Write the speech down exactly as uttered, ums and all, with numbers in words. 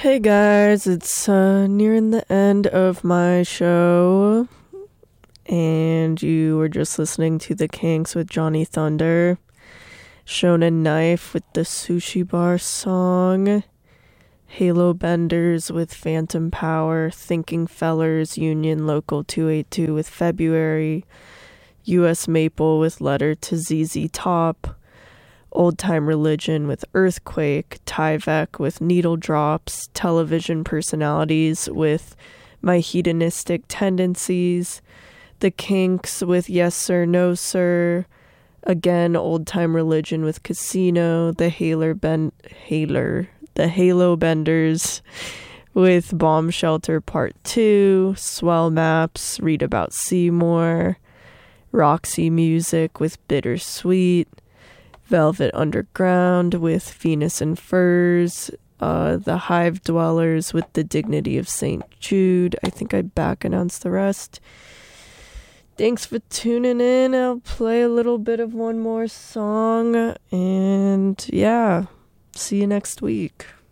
Hey guys, it's uh, nearing the end of my show, and you were just listening to The Kinks with Johnny Thunder, Shonen Knife with the Sushi Bar song, Halo Benders with Phantom Power, Thinking Fellers, Union Local two eighty-two with February, U S Maple with Letter to Z Z Top, Old Time Religion with Earthquake, Tyvek with Needle Drops, Television Personalities with My Hedonistic Tendencies, The Kinks with Yes Sir, No Sir, again Old Time Religion with Casino, The Haler Ben Haler, The Halo Benders with Bomb Shelter Part two, Swell Maps, Read About Seymour, Roxy Music with Bittersweet, Velvet Underground with Venus and Furs, uh, The Hive Dwellers with The Dignity of Saint Jude. I think I back announced the rest. Thanks for tuning in. I'll play a little bit of one more song, and yeah, see you next week.